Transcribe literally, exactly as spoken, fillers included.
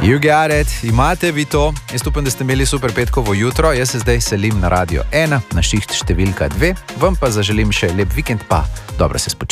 You got it, imate vi to. Jaz upam, da ste imeli super petkovo jutro. Jaz se zdaj selim na Radio ena, na šiht številka dve. Vam pa zaželim še lep vikend, pa dobro se spočijte.